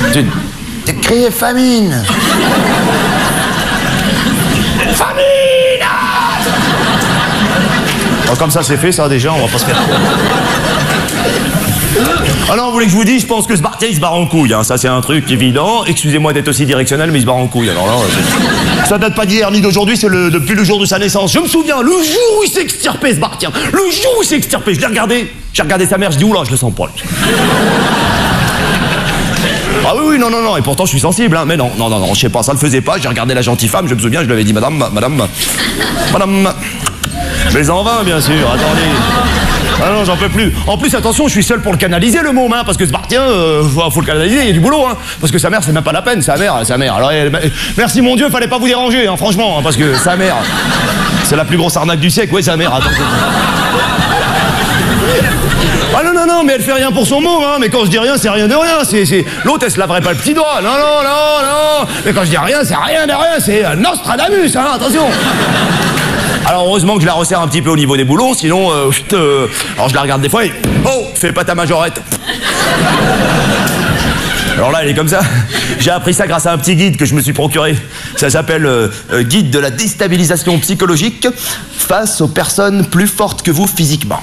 Tu crié famine. Famine. Bon, comme ça c'est fait ça déjà, on va pas se faire. Ah non, vous voulez que je vous dise, je pense que ce Sbartien il se barre en couille, hein. Ça c'est un truc évident. Excusez-moi d'être aussi directionnel, mais il se barre en couille. Alors là, ça date pas d'hier ni d'aujourd'hui, c'est depuis le jour de sa naissance. Je me souviens, le jour où il s'est extirpé, ce Sbartien, le jour où il s'est extirpé, je l'ai regardé, j'ai regardé sa mère, je dis oula, je le sens pas. Ah oui, non, et pourtant je suis sensible, hein. Mais non, je sais pas, ça le faisait pas, j'ai regardé la gentille femme, je me souviens, je lui avais dit madame. Mais en vain, bien sûr, attendez. Ah non, j'en peux plus. En plus, attention, je suis seul pour le canaliser, le môme, hein, parce que ce Sbartien, faut le canaliser, il y a du boulot, hein. Parce que sa mère, c'est même pas la peine, sa mère. Alors, merci mon Dieu, fallait pas vous déranger, hein, franchement, hein, parce que sa mère, c'est la plus grosse arnaque du siècle, oui, sa mère, attends. Ah non, mais elle fait rien pour son môme, hein, mais quand je dis rien, c'est rien de rien, l'autre, elle se laverait pas le petit doigt, non, mais quand je dis rien, c'est rien de rien, c'est Nostradamus, hein, attention. Alors heureusement que je la resserre un petit peu au niveau des boulons, sinon, alors je la regarde des fois et... Oh, fais pas ta majorette. Alors là, elle est comme ça. J'ai appris ça grâce à un petit guide que je me suis procuré. Ça s'appelle Guide de la déstabilisation psychologique face aux personnes plus fortes que vous physiquement.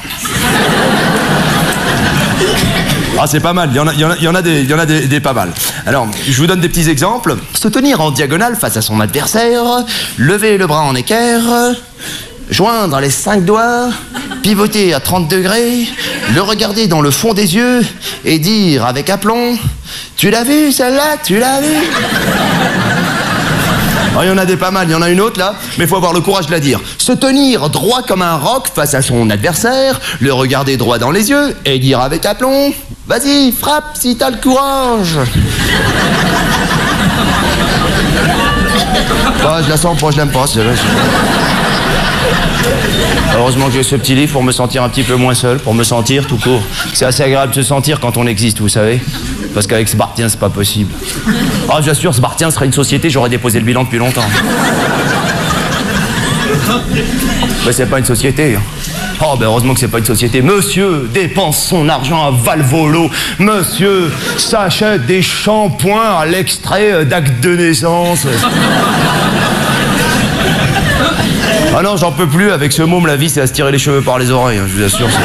Ah, c'est pas mal, il y en a des pas mal. Alors, je vous donne des petits exemples. Se tenir en diagonale face à son adversaire, lever le bras en équerre, joindre les 5 doigts, pivoter à 30 degrés, le regarder dans le fond des yeux et dire avec aplomb « Tu l'as vu celle-là? Tu l'as vu ?» Il y en a des pas mal, il y en a une autre là, mais il faut avoir le courage de la dire. Se tenir droit comme un roc face à son adversaire, le regarder droit dans les yeux et dire avec aplomb « Vas-y, frappe si t'as le courage !» Je la sens pas, je l'aime pas, c'est vrai. Heureusement que j'ai ce petit livre pour me sentir un petit peu moins seul, pour me sentir tout court. C'est assez agréable de se sentir quand on existe, vous savez. Parce qu'avec Sbartien, c'est pas possible. Ah, j'assure, Sbartien serait une société, j'aurais déposé le bilan depuis longtemps. Mais c'est pas une société. Oh, ben heureusement que c'est pas une société. Monsieur dépense son argent à Valvolo. Monsieur s'achète des shampoings à l'extrait d'acte de naissance. Ah non, j'en peux plus, avec ce môme, la vie, c'est à se tirer les cheveux par les oreilles, hein, je vous assure.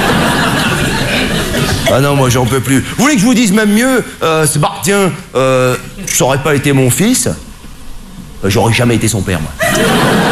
Ah non, moi, j'en peux plus. Vous voulez que je vous dise même mieux, Sbartien, ça aurait pas été mon fils, j'aurais jamais été son père, moi.